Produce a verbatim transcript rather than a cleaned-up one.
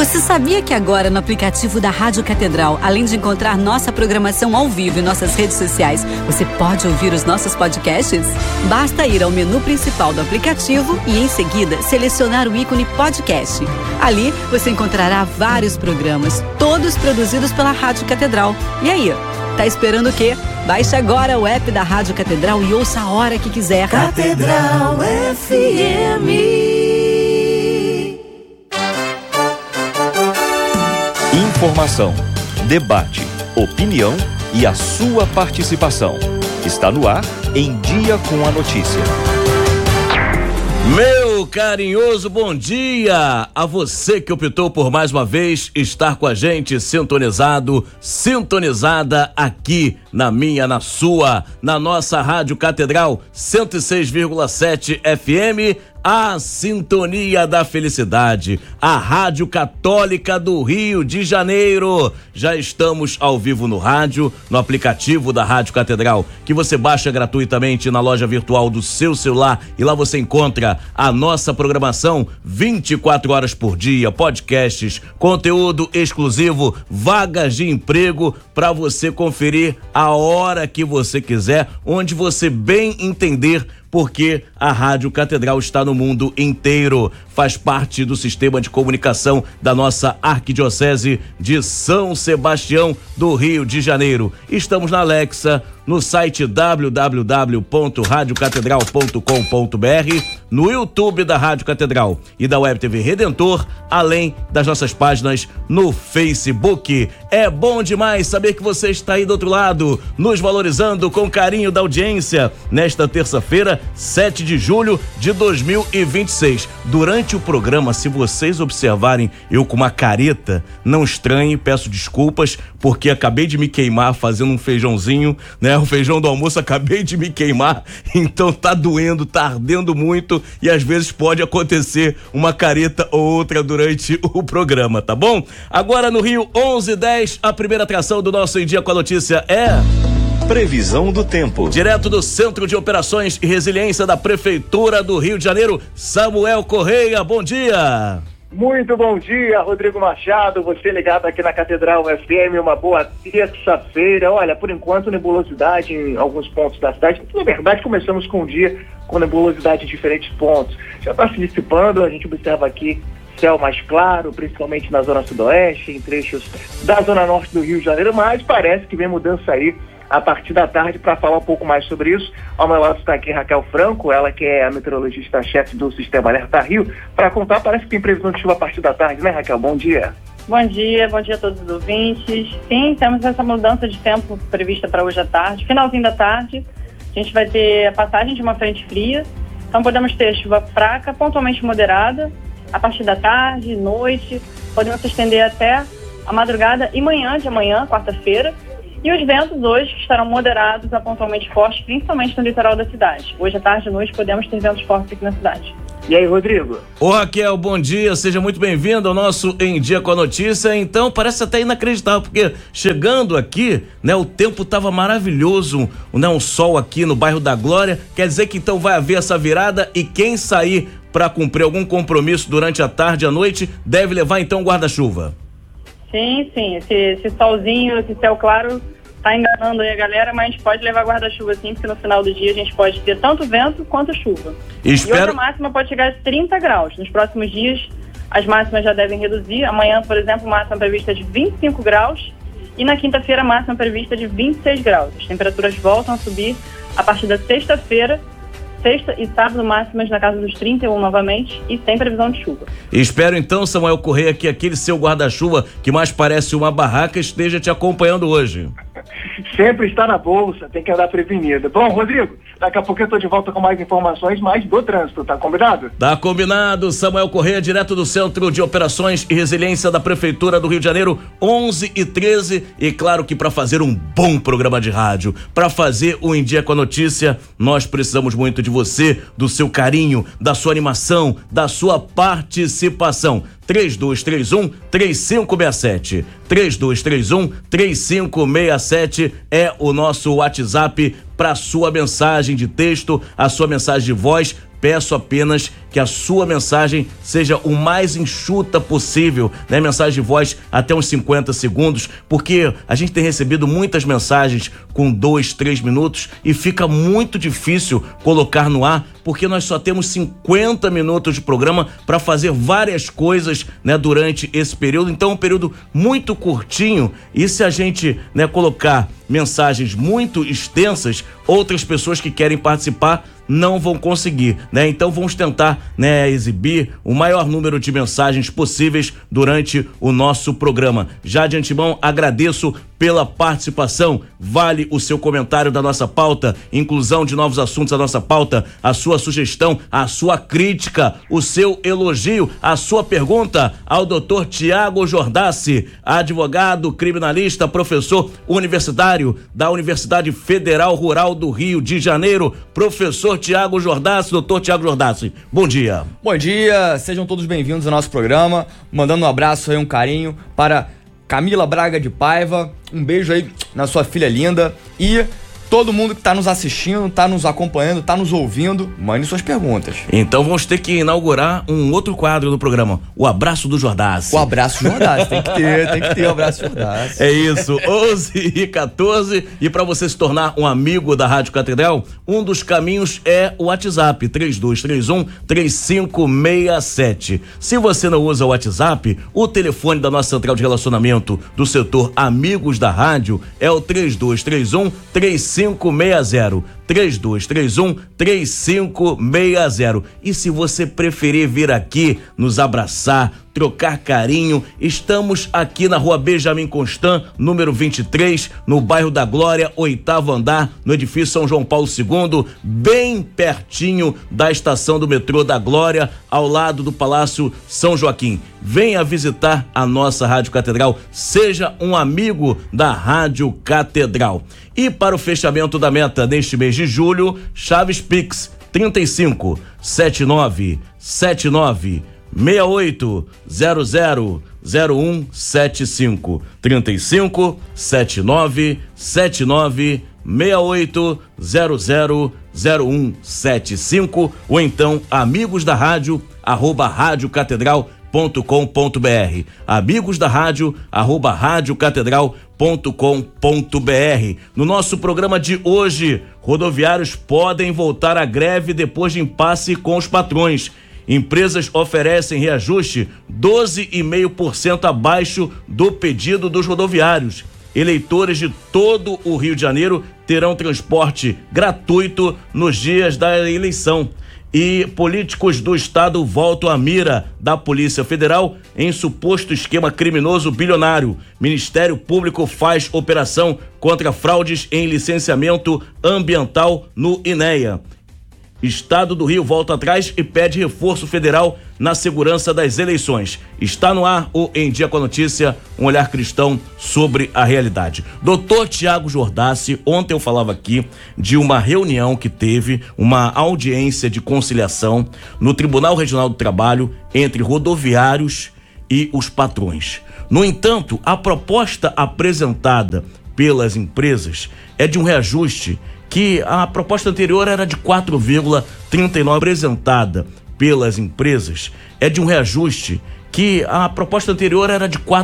Você sabia que agora no aplicativo da Rádio Catedral, além de encontrar nossa programação ao vivo em nossas redes sociais, você pode ouvir os nossos podcasts? Basta ir ao menu principal do aplicativo e em seguida selecionar o ícone podcast. Ali você encontrará vários programas, todos produzidos pela Rádio Catedral. E aí, tá esperando o quê? Baixe agora o app da Rádio Catedral e ouça a hora que quiser. Catedral F M. Informação, debate, opinião e a sua participação. Está no ar, Em Dia com a Notícia. Meu carinhoso bom dia a você que optou por mais uma vez estar com a gente sintonizado, sintonizada aqui na minha, na sua, na nossa Rádio Catedral cento e seis vírgula sete F M, a Sintonia da Felicidade, a Rádio Católica do Rio de Janeiro. Já estamos ao vivo no rádio, no aplicativo da Rádio Catedral, que você baixa gratuitamente na loja virtual do seu celular, e lá você encontra a nossa programação vinte e quatro horas por dia, podcasts, conteúdo exclusivo, vagas de emprego para você conferir a hora que você quiser, onde você bem entender, porque a Rádio Catedral está no mundo inteiro, faz parte do sistema de comunicação da nossa Arquidiocese de São Sebastião do Rio de Janeiro. Estamos na Alexa, no site w w w ponto rádio catedral ponto com ponto b r, no YouTube da Rádio Catedral e da Web T V Redentor, além das nossas páginas no Facebook. É bom demais saber que você está aí do outro lado, nos valorizando com carinho da audiência, nesta terça-feira, sete de julho de dois mil e vinte e seis. Durante o programa, se vocês observarem eu com uma careta, não estranhe, peço desculpas, porque acabei de me queimar fazendo um feijãozinho, né? O feijão do almoço, acabei de me queimar, então tá doendo, tá ardendo muito, e às vezes pode acontecer uma careta ou outra durante o programa, tá bom? Agora no Rio, onze e dez, a primeira atração do nosso Em Dia com a Notícia é... Previsão do tempo. Direto do Centro de Operações e Resiliência da Prefeitura do Rio de Janeiro, Samuel Correia, bom dia. Muito bom dia, Rodrigo Machado, você ligado aqui na Catedral F M, uma boa terça-feira. Olha, por enquanto, nebulosidade em alguns pontos da cidade. Na verdade, começamos com o dia com nebulosidade em diferentes pontos. Já está se dissipando, a gente observa aqui céu mais claro, principalmente na zona sudoeste, em trechos da zona norte do Rio de Janeiro, mas parece que vem mudança aí a partir da tarde. Para falar um pouco mais sobre isso, ao meu lado está aqui Raquel Franco, ela que é a meteorologista-chefe do Sistema Alerta Rio, para contar. Parece que tem previsão de chuva a partir da tarde, né, Raquel? Bom dia. Bom dia, bom dia a todos os ouvintes. Sim, temos essa mudança de tempo prevista para hoje à tarde. Finalzinho da tarde, a gente vai ter a passagem de uma frente fria, então podemos ter chuva fraca, pontualmente moderada, a partir da tarde, noite, podemos se estender até a madrugada e manhã de amanhã, quarta-feira. E os ventos hoje estarão moderados a pontualmente fortes, principalmente no litoral da cidade. Hoje à tarde e noite podemos ter ventos fortes aqui na cidade. E aí, Rodrigo? Ô Raquel, bom dia, seja muito bem-vindo ao nosso Em Dia com a Notícia. Então, parece até inacreditável, porque chegando aqui, né, o tempo estava maravilhoso, né, um sol aqui no bairro da Glória. Quer dizer que então vai haver essa virada, e quem sair para cumprir algum compromisso durante a tarde e a noite deve levar então o guarda-chuva. Sim, sim, esse, esse solzinho, esse céu claro tá enganando aí a galera, mas a gente pode levar guarda-chuva sim, porque no final do dia a gente pode ter tanto vento quanto chuva. Espero... E hoje a máxima pode chegar a trinta graus. Nos próximos dias as máximas já devem reduzir. Amanhã, por exemplo, máxima prevista de vinte e cinco graus e na quinta-feira máxima prevista de vinte e seis graus. As temperaturas voltam a subir a partir da sexta-feira. Sexta e sábado máximas na casa dos trinta e um novamente e sem previsão de chuva. Espero então, Samuel Correia, que aquele seu guarda-chuva que mais parece uma barraca esteja te acompanhando hoje. Sempre está na bolsa, tem que andar prevenido. Bom, Rodrigo, daqui a pouco eu tô de volta com mais informações, mais do trânsito, tá combinado? Tá combinado, Samuel Correia, direto do Centro de Operações e Resiliência da Prefeitura do Rio de Janeiro, onze e treze. E claro que para fazer um bom programa de rádio, para fazer o Em Dia com a Notícia, nós precisamos muito de você, do seu carinho, da sua animação, da sua participação. três dois três um, três cinco seis sete. três dois três um, três cinco seis sete é o nosso WhatsApp para sua mensagem de texto, a sua mensagem de voz, peço apenas que a sua mensagem seja o mais enxuta possível, né? Mensagem de voz até uns cinquenta segundos, porque a gente tem recebido muitas mensagens com dois, três minutos e fica muito difícil colocar no ar, porque nós só temos cinquenta minutos de programa para fazer várias coisas, né, durante esse período. Então é um período muito curtinho, e se a gente, né, colocar mensagens muito extensas, outras pessoas que querem participar não vão conseguir, né? Então vamos tentar, né, exibir o maior número de mensagens possíveis durante o nosso programa. Já de antemão agradeço pela participação. Vale o seu comentário da nossa pauta, inclusão de novos assuntos da nossa pauta, a sua sugestão, a sua crítica, o seu elogio, a sua pergunta ao doutor Tiago Jordassi, advogado, criminalista, professor universitário da Universidade Federal Rural do Rio de Janeiro. Professor Tiago Jordassi, doutor Tiago Jordassi, bom dia. Bom dia, sejam todos bem-vindos ao nosso programa, mandando um abraço aí, um carinho para Camila Braga de Paiva, um beijo aí na sua filha linda, e todo mundo que tá nos assistindo, tá nos acompanhando, tá nos ouvindo, mande suas perguntas. Então vamos ter que inaugurar um outro quadro do programa, o Abraço do Jordassi. O Abraço do Jordassi, tem que ter, tem que ter o Abraço do Jordassi. É isso, onze e quatorze, e para você se tornar um amigo da Rádio Catedral, um dos caminhos é o WhatsApp, três dois três um, três cinco seis sete. Se você não usa o WhatsApp, o telefone da nossa central de relacionamento do setor Amigos da Rádio é o três dois três um, três cinco seis zero, três dois três um, três cinco seis zero. E se você preferir vir aqui nos abraçar, trocar carinho, estamos aqui na Rua Benjamin Constant, número vinte e três, no bairro da Glória, oitavo andar, no edifício São João Paulo segundo, bem pertinho da estação do metrô da Glória, ao lado do Palácio São Joaquim. Venha visitar a nossa Rádio Catedral, seja um amigo da Rádio Catedral. E para o fechamento da meta neste mês de julho, Chaves Pix trinta e cinco, setenta e nove, setenta e nove, seis oito zero zero zero um sete cinco, trinta e cinco, setenta e nove, setenta e nove, seis oito zero zero zero um sete cinco, ou então amigos da rádio arroba rádio catedral ponto com ponto br, amigos da rádio arroba rádio catedral ponto com ponto br. No nosso programa de hoje, rodoviários podem voltar à greve depois de impasse com os patrões. Empresas oferecem reajuste doze vírgula cinco por cento abaixo do pedido dos rodoviários. Eleitores de todo o Rio de Janeiro terão transporte gratuito nos dias da eleição. E políticos do estado voltam à mira da Polícia Federal em suposto esquema criminoso bilionário. Ministério Público faz operação contra fraudes em licenciamento ambiental no INEA. Estado do Rio volta atrás e pede reforço federal na segurança das eleições. Está no ar o Em Dia com a Notícia, um olhar cristão sobre a realidade. doutor Tiago Jordassi, ontem eu falava aqui de uma reunião que teve, uma audiência de conciliação no Tribunal Regional do Trabalho entre rodoviários e os patrões. No entanto, a proposta apresentada pelas empresas é de um reajuste que a proposta anterior era de quatro vírgula trinta e nove, apresentada pelas empresas é de um reajuste que a proposta anterior era de quatro